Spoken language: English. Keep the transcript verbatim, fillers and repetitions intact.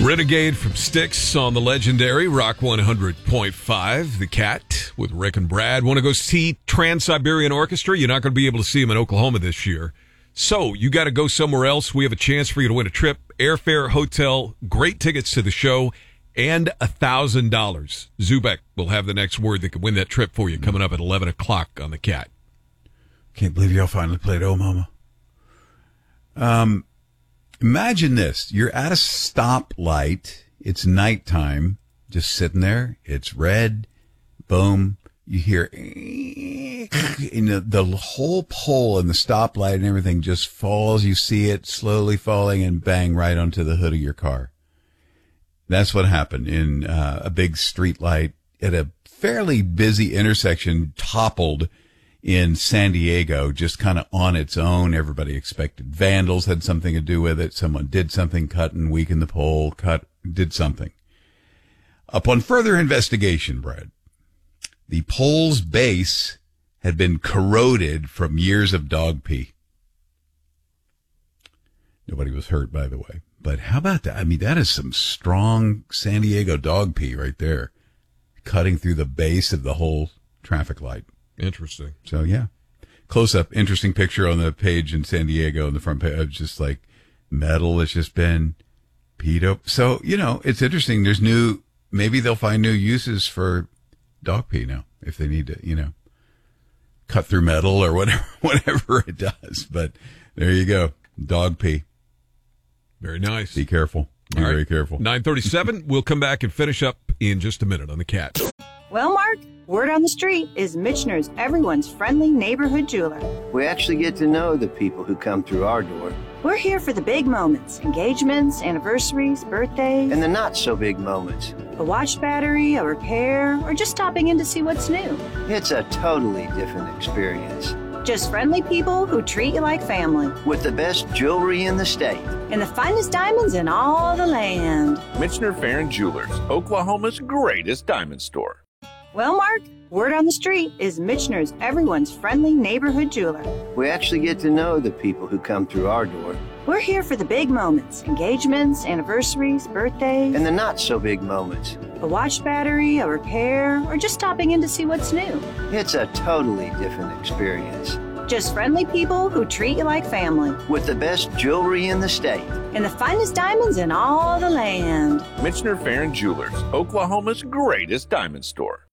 Renegade from Styx on the legendary Rock one hundred point five. The Cat with Rick and Brad. Want to go see Trans-Siberian Orchestra? You're not going to be able to see them in Oklahoma this year. So you got to go somewhere else. We have a chance for you to win a trip, airfare, hotel, great tickets to the show, and one thousand dollars. Zubek will have the next word that can win that trip for you coming up at eleven o'clock on The Cat. Can't believe y'all finally played Oh Mama. Um, imagine this. You're at a stoplight. It's nighttime. Just sitting there. It's red. Boom. You hear, and the, the whole pole and the stoplight and everything just falls. You see it slowly falling and bang right onto the hood of your car. That's what happened in uh, a big street light at a fairly busy intersection, toppled in San Diego, just kind of on its own. Everybody expected vandals had something to do with it. Someone did something, cut and weakened the pole, cut, did something. Upon further investigation, Brad, the pole's base had been corroded from years of dog pee. Nobody was hurt, by the way. But how about that? I mean, that is some strong San Diego dog pee right there, cutting through the base of the whole traffic light. Interesting. So, yeah. Close up, interesting picture on the page in San Diego on the front page of just like metal that's just been peed up. So, you know, it's interesting. There's new, maybe they'll find new uses for dog pee now if they need to, you know, cut through metal or whatever, whatever it does. But there you go. Dog pee. Very nice. Be careful. Be All very right. careful. nine thirty-seven. We'll come back and finish up in just a minute on The Cat. Well, Mark, word on the street is Michener's everyone's friendly neighborhood jeweler. We actually get to know the people who come through our door. We're here for the big moments, engagements, anniversaries, birthdays. And the not-so-big moments. A watch battery, a repair, or just stopping in to see what's new. It's a totally different experience. Just friendly people who treat you like family. With the best jewelry in the state. And the finest diamonds in all the land. Michener Farron Jewelers, Oklahoma's greatest diamond store. Well, Mark, word on the street is Michener's everyone's friendly neighborhood jeweler. We actually get to know the people who come through our door. We're here for the big moments, engagements, anniversaries, birthdays. And the not-so-big moments. A watch battery, a repair, or just stopping in to see what's new. It's a totally different experience. Just friendly people who treat you like family. With the best jewelry in the state. And the finest diamonds in all the land. Michener Farron Jewelers, Oklahoma's greatest diamond store.